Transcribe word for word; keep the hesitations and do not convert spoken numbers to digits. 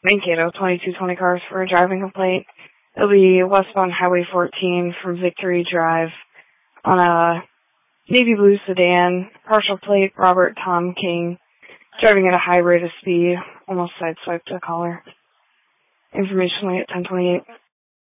Mankato, twenty-two twenty cars for a driving complaint. It'll be westbound Highway fourteen from Victory Drive on a navy blue sedan, partial plate Robert Tom King, driving at a high rate of speed, almost sideswiped a caller. Information at ten twenty-eight.